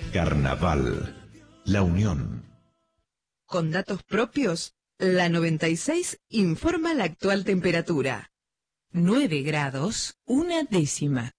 Carnaval, La Unión. Con datos propios, la 96 informa la actual temperatura. 9 grados, 1 décima.